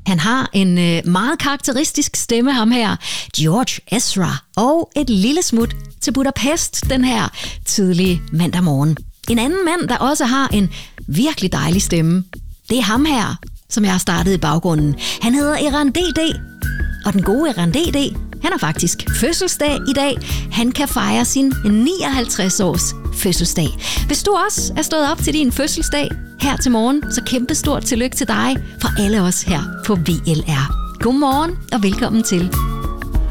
Han har en meget karakteristisk stemme, ham her, George Ezra, og et lille smut til Budapest den her tidlige mandag morgen. En anden mand, der også har en virkelig dejlig stemme, det er ham her, som jeg har startet i baggrunden. Han hedder Eran DD, og den gode Eran DD, han har faktisk fødselsdag i dag. Han kan fejre sin 59-års fødselsdag. Hvis du også er stået op til din fødselsdag her til morgen, så kæmpestort tillykke til dig fra alle os her på VLR. Godmorgen og velkommen til.